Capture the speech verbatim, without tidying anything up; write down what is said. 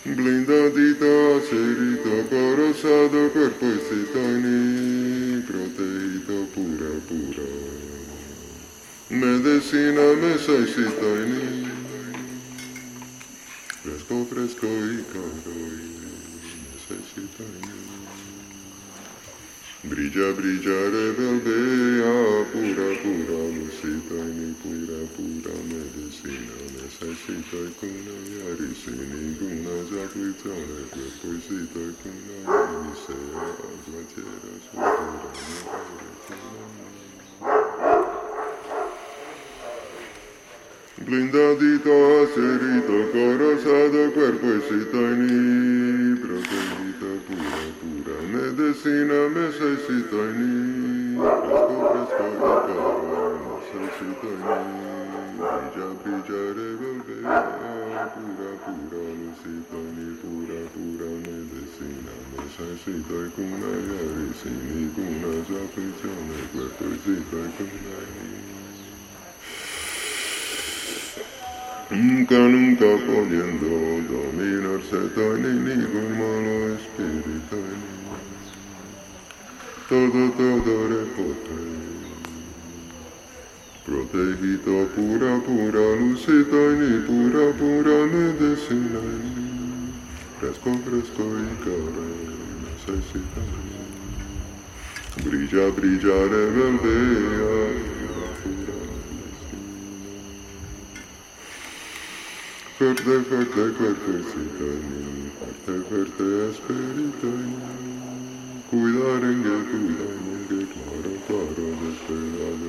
Blindadito, acerito, corazado, cuerpecito y proteído, pura, pura. Medicina, mesacita y fresco, fresco y caro y necesita y brilla, brilla, rebeldía, pura, pura, lucita y pura, pura medicina, necesita y cuna y arisa y ninguna aflicción, cuerpecito y cuna y misera, cualquiera sutura, blindadito, acerito, corazado, cuerpecito y proteído, pura, pura medicina, necesito y fresco, fresco y caro, necesito y brilla, brilla, rebeldía, pura, pura, lucito y pura, pura medicina, necesito y cuna y arisa y ninguna aflicción, cuerpecito y cuna y nunca, nunca pudiendo dominarse ni ningún malo espíritu. Todo, todo repote. Protegido, pura, pura, lucita y pura, pura medicina. Fresco, fresco y caro, necesita. Brilla, brilla, rebeldía. Fuerte, fuerte, cuerpecito y fuerte, fuerte, espíritu y cuidar en que, cuidar en que, claro, claro, despegado.